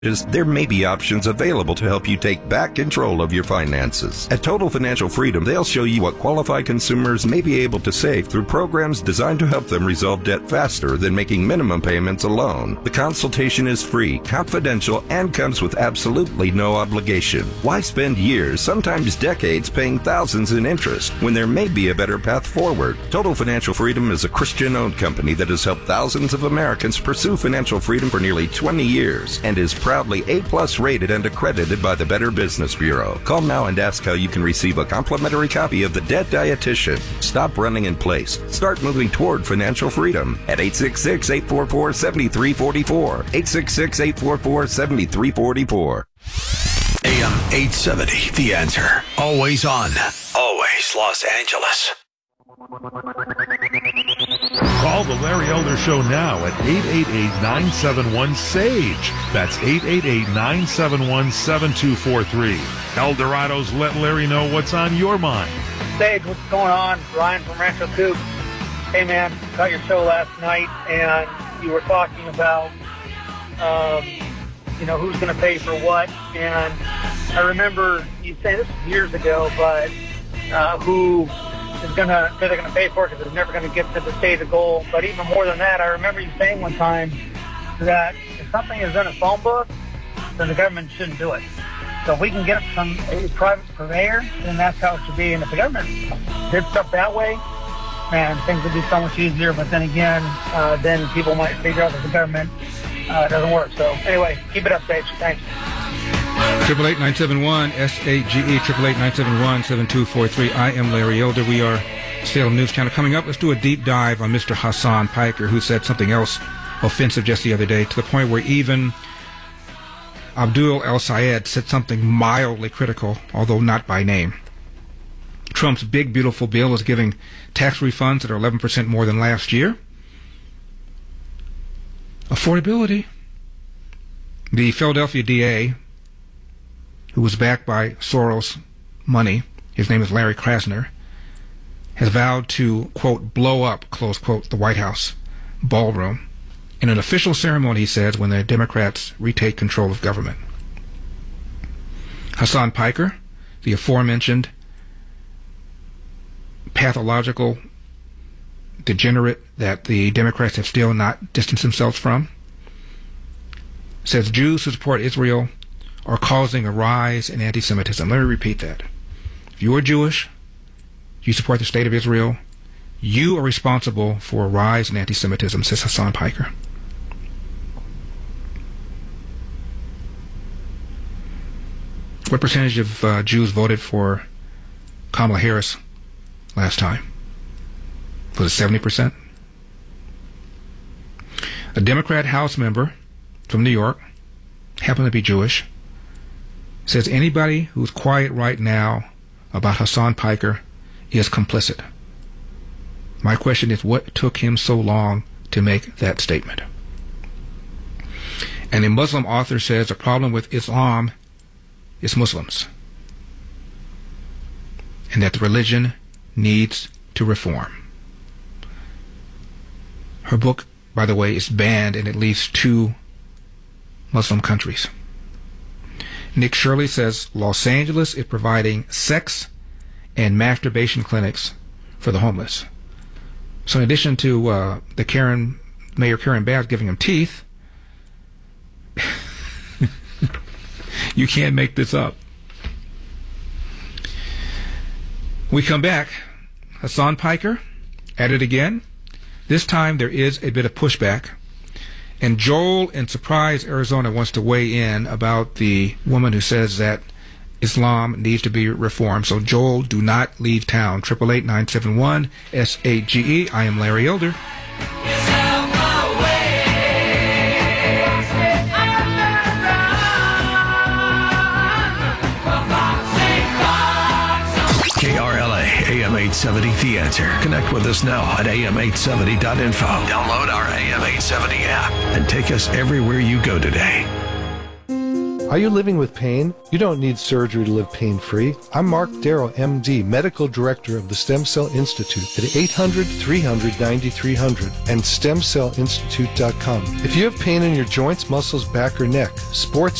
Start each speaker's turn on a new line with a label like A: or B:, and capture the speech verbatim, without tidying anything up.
A: is there may be options available to help you take back control of your finances. At Total Financial Freedom, they'll show you what qualified consumers may be able to save through programs designed to help them resolve debt faster than making minimum payments alone. The consultation is free, confidential, and comes with absolutely no obligation. Why spend years, sometimes decades, paying thousands in interest when there may be a better path forward? Total Financial Freedom is a Christian-owned company that has helped thousands of Americans pursue financial freedom for nearly twenty years and is proudly A-plus rated and accredited by the Better Business Bureau. Call now and ask how you can receive a complimentary copy of The Debt Dietitian. Stop running in place. Start moving toward financial freedom at eight six six, eight four four, seven three four four. eight six six, eight four four, seven three four four.
B: A M eight seventy, The Answer. Always on. Always Los Angeles.
C: Call the Larry Elder Show now at eight eight eight, nine seven one, S A G E. That's eight eight eight, nine seven one, seven two four three. Eldorado's Let Larry Know what's on your mind.
D: Sage, what's going on? Ryan from Rancho Coop. Hey, man, got your show last night, and you were talking about, um, you know, who's going to pay for what. And I remember you saying this was years ago, but uh, who is going to, they're going to pay for it because it's never going to get to the stated goal. But even more than that, I remember you saying one time that if something is in a phone book, then the government shouldn't do it. So if we can get it from a private purveyor, then that's how it should be. And if the government did stuff that way, man, things would be so much easier. But then again, uh, then people might figure out that the government uh, doesn't work. So anyway, keep it up, Sage. Thanks.
E: Triple eight nine seven one S A G E triple eight nine seven one seven two four three. I am Larry Elder. We are Salem News Channel. Coming up, let's do a deep dive on Mister Hassan Piker, who said something else offensive just the other day, to the point where even Abdul El Sayed said something mildly critical, although not by name. Trump's big, beautiful bill is giving tax refunds that are eleven percent more than last year. Affordability. The Philadelphia D A, who was backed by Soros money, his name is Larry Krasner, has vowed to, quote, blow up, close quote, the White House ballroom in an official ceremony, he says, when the Democrats retake control of government. Hassan Piker, the aforementioned pathological degenerate that the Democrats have still not distanced themselves from, says Jews who support Israel are causing a rise in anti-Semitism. Let me repeat that. If you are Jewish, you support the state of Israel, you are responsible for a rise in anti-Semitism, says Hassan Piker. What percentage of uh, Jews voted for Kamala Harris last time? Was it seventy percent? A Democrat House member from New York, happened to be Jewish, says anybody who's quiet right now about Hassan Piker is complicit. My question is, what took him so long to make that statement? And a Muslim author says the problem with Islam is Muslims, and that the religion needs to reform. Her book, by the way, is banned in at least two Muslim countries. Nick Shirley says Los Angeles is providing sex and masturbation clinics for the homeless. So in addition to uh, the Karen, Mayor Karen Bass giving them teeth, you can't make this up. We come back. Hassan Piker at it again. This time there is a bit of pushback. And Joel in Surprise, Arizona wants to weigh in about the woman who says that Islam needs to be reformed. So Joel, do not leave town. eight eight eight, nine seven one, S A G E. I am Larry Elder.
B: K R L A, A M eight seventy, The Answer. Connect with us now at A M eight seventy dot info. Download our A M eight seventy app and take us everywhere you go today.
F: Are you living with pain? You don't need surgery to live pain-free. I'm Mark Darrow, M D, Medical Director of the Stem Cell Institute at eight hundred, three hundred, ninety-three hundred and stem cell institute dot com. If you have pain in your joints, muscles, back, or neck, sports